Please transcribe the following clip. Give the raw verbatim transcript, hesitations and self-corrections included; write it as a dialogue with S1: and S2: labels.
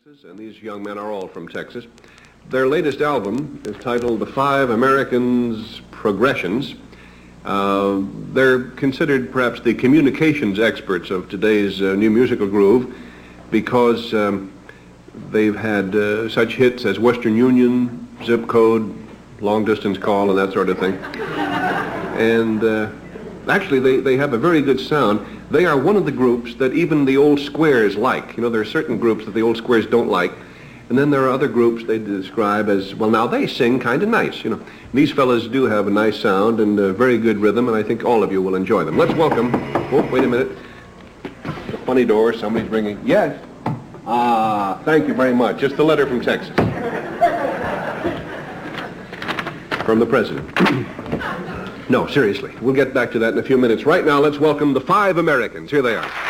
S1: And these young men are all from Texas. Their latest album is titled The Five Americans Progressions. Uh, they're considered perhaps the communications experts of today's uh, new musical groove because um, they've had uh, such hits as Western Union, Zip Code, Long Distance Call, and that sort of thing. And uh, actually, they, they have a very good sound. They are one of the groups that even the old squares like. You know, there are certain groups that the old squares don't like. And then there are other groups they describe as, well, now they sing kind of nice, you know. These fellas do have a nice sound and a very good rhythm, and I think all of you will enjoy them. Let's welcome, oh, wait a minute. The funny door, somebody's ringing. Yes? Ah, thank you very much. Just a letter from Texas. From the president. No, seriously. We'll get back to that in a few minutes. Right now, let's welcome the Five Americans. Here they are.